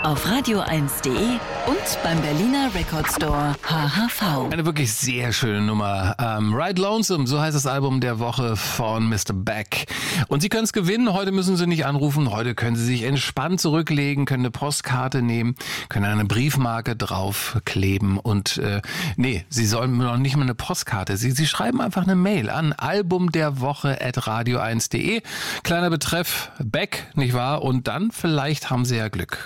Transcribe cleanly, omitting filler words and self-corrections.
auf radio1.de und beim Berliner Record Store HHV. Eine wirklich sehr schöne Nummer. Ride Lonesome, so heißt das Album der Woche von Mr. Beck. Und Sie können es gewinnen. Heute müssen Sie nicht anrufen. Heute können Sie sich entspannt zurücklegen, können eine Postkarte nehmen, können eine Briefmarke draufkleben. Und Sie sollen noch nicht mal eine Postkarte. Sie schreiben einfach eine Mail an albumderwoche@radio1.de. Kleiner Betreff Beck, nicht wahr? Und dann vielleicht haben Sie ja Glück.